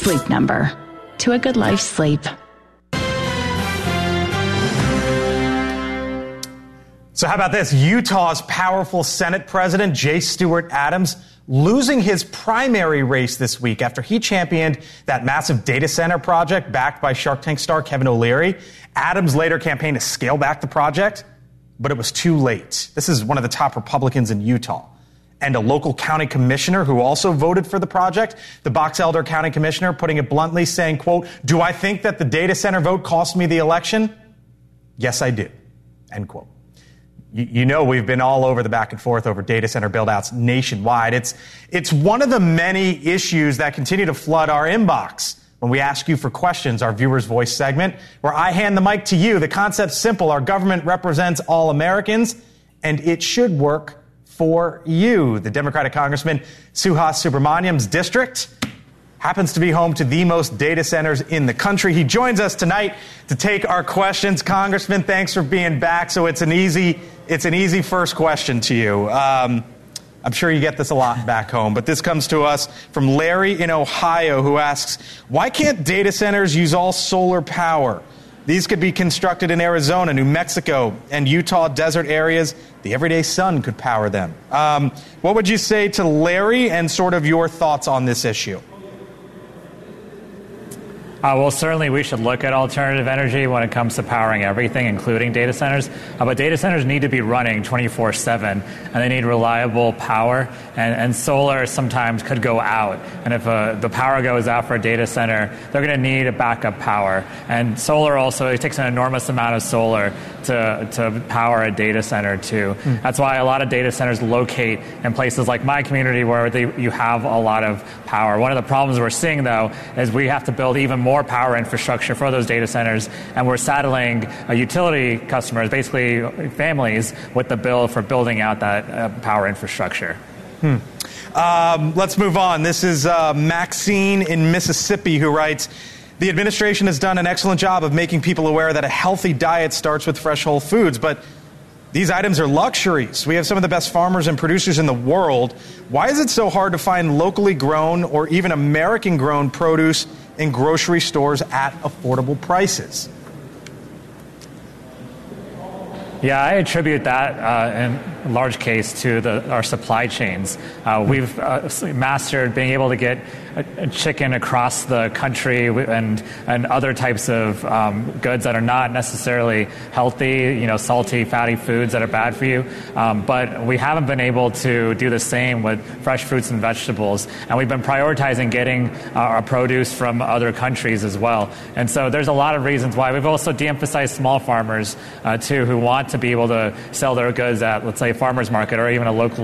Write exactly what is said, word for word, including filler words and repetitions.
Sleep Number. To a good life's sleep. So how about this? Utah's powerful Senate President J. Stewart Adams losing his primary race this week after he championed that massive data center project backed by Shark Tank star Kevin O'Leary. Adams later campaigned to scale back the project, but it was too late. This is one of the top Republicans in Utah. And a local county commissioner who also voted for the project, the Box Elder County Commissioner, putting it bluntly, saying, quote, "Do I think that the data center vote cost me the election? Yes, I do," end quote. You, you know we've been all over the back and forth over data center build-outs nationwide. It's, it's one of the many issues that continue to flood our inbox when we ask you for questions, our Viewers' Voice segment, where I hand the mic to you. The concept's simple. Our government represents all Americans, and it should work for you. The Democratic Congressman Suhas Subramaniam's district happens to be home to the most data centers in the country. He joins us tonight to take our questions. Congressman, thanks for being back. So it's an easy, it's an easy first question to you. Um, I'm sure you get this a lot back home, but this comes to us from Larry in Ohio, who asks, why can't data centers use all solar power? These could be constructed in Arizona, New Mexico, and Utah desert areas. The everyday sun could power them. Um, what would you say to Larry and sort of your thoughts on this issue? Uh, well, certainly we should look at alternative energy when it comes to powering everything, including data centers. Uh, but data centers need to be running twenty-four seven, and they need reliable power. And, and solar sometimes could go out. And if uh, the power goes out for a data center, they're going to need a backup power. And solar also, it takes an enormous amount of solar to, to power a data center, too. Mm. That's why a lot of data centers locate in places like my community where they, you have a lot of power. One of the problems we're seeing, though, is we have to build even more more power infrastructure for those data centers, and we're saddling uh, utility customers, basically families, with the bill for building out that uh, power infrastructure. Hmm. Um, let's move on. This is uh, Maxine in Mississippi who writes, the administration has done an excellent job of making people aware that a healthy diet starts with fresh whole foods, but these items are luxuries. We have some of the best farmers and producers in the world. Why is it so hard to find locally grown or even American-grown produce in grocery stores at affordable prices? Yeah, I attribute that uh, in large case to the, our supply chains. Uh, we've uh, mastered being able to get a, a chicken across the country and and other types of um, goods that are not necessarily healthy, you know, salty, fatty foods that are bad for you. Um, but we haven't been able to do the same with fresh fruits and vegetables. And we've been prioritizing getting uh, our produce from other countries as well. And so there's a lot of reasons why. We've also de-emphasized small farmers, uh, too, who want to be able to sell their goods at, let's say, a farmer's market or even a local